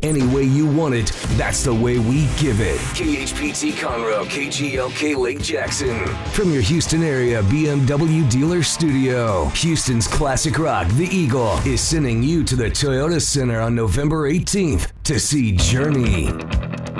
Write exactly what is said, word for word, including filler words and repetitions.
Any way you want it, that's the way we give it. K H P T Conroe, K G L K Lake Jackson. From your Houston area B M W dealer studio, Houston's classic rock, The Eagle, is sending you to the Toyota Center on November eighteenth to see Journey.